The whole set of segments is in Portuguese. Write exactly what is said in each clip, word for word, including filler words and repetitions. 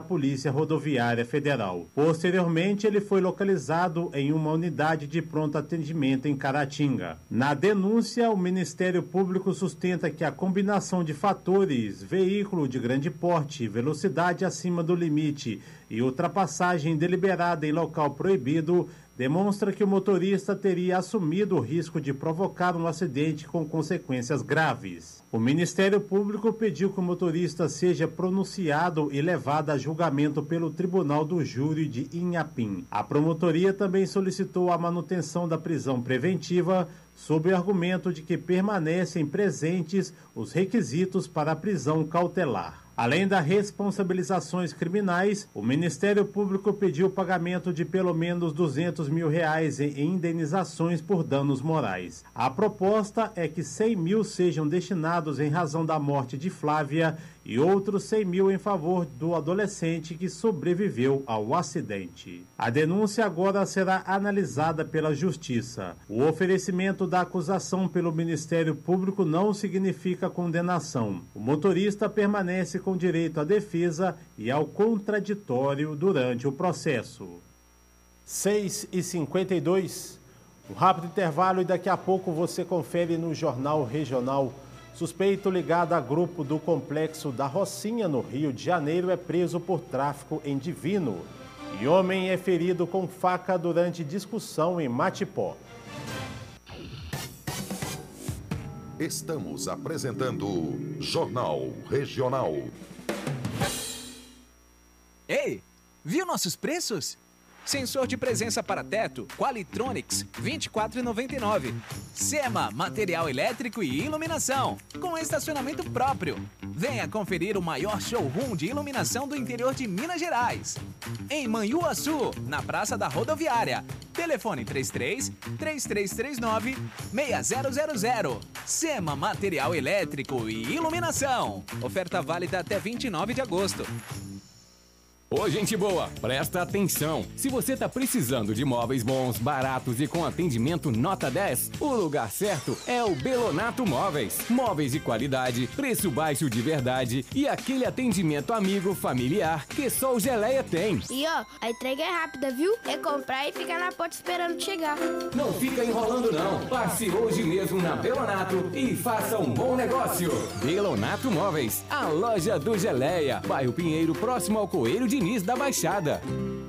Polícia Rodoviária Federal. Posteriormente, ele foi localizado em uma unidade de pronto atendimento em Caratinga. Na denúncia, o Ministério Público sustenta que a combinação de fatores, veículo de grande porte, velocidade acima do limite e ultrapassagem deliberada em local proibido, demonstra que o motorista teria assumido o risco de provocar um acidente com consequências graves. O Ministério Público pediu que o motorista seja pronunciado e levado a julgamento pelo Tribunal do Júri de Inhapim. A promotoria também solicitou a manutenção da prisão preventiva, sob o argumento de que permanecem presentes os requisitos para a prisão cautelar. Além das responsabilizações criminais, o Ministério Público pediu o pagamento de pelo menos duzentos mil reais em indenizações por danos morais. A proposta é que cem mil sejam destinados em razão da morte de Flávia e outros cem mil em favor do adolescente que sobreviveu ao acidente. A denúncia agora será analisada pela Justiça. O oferecimento da acusação pelo Ministério Público não significa condenação. O motorista permanece com direito à defesa e ao contraditório durante o processo. seis e cinquenta e dois. Um rápido intervalo e daqui a pouco você confere no Jornal Regional. Suspeito ligado a grupo do Complexo da Rocinha, no Rio de Janeiro, é preso por tráfico em Divino. E homem é ferido com faca durante discussão em Matipó. Estamos apresentando Jornal Regional. Ei, viu nossos preços? Sensor de presença para teto, Qualitronics, vinte e quatro reais e noventa e nove centavos. SEMA, material elétrico e iluminação, com estacionamento próprio. Venha conferir o maior showroom de iluminação do interior de Minas Gerais. Em Manhuaçu, na Praça da Rodoviária. Telefone três três, três três três nove, seis zero zero zero. SEMA, material elétrico e iluminação. Oferta válida até vinte e nove de agosto. Ô, gente boa, presta atenção. Se você tá precisando de móveis bons, baratos e com atendimento nota dez, o lugar certo é o Belonato Móveis. Móveis de qualidade, preço baixo de verdade e aquele atendimento amigo, familiar que só o Geleia tem. E ó, a entrega é rápida, viu? É comprar e ficar na porta esperando chegar. Não fica enrolando não. Passe hoje mesmo na Belonato e faça um bom negócio. Belonato Móveis, a loja do Geleia, bairro Pinheiro, próximo ao Coelho de Diniz da Baixada.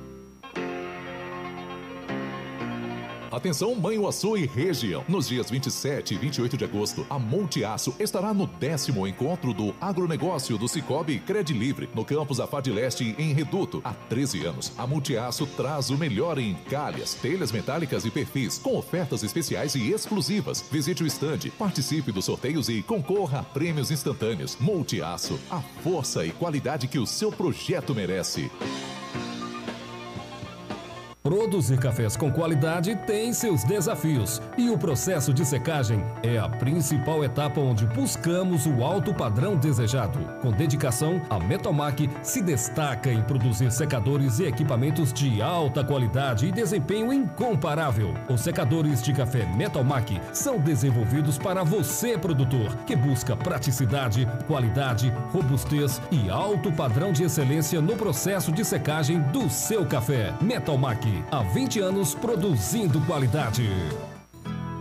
Atenção Manhuaçu e região. Nos dias vinte e sete e vinte e oito de agosto, a Multiaço estará no décimo encontro do agronegócio do Cicobi Cred Livre, no campus Afad Leste, em Reduto. Há treze anos, a Multiaço traz o melhor em calhas, telhas metálicas e perfis, com ofertas especiais e exclusivas. Visite o estande, participe dos sorteios e concorra a prêmios instantâneos. Multiaço, a força e qualidade que o seu projeto merece. Produzir cafés com qualidade tem seus desafios e o processo de secagem é a principal etapa onde buscamos o alto padrão desejado. Com dedicação, a Metalmac se destaca em produzir secadores e equipamentos de alta qualidade e desempenho incomparável. Os secadores de café Metalmac são desenvolvidos para você, produtor, que busca praticidade, qualidade, robustez e alto padrão de excelência no processo de secagem do seu café. Metalmac, há vinte anos produzindo qualidade.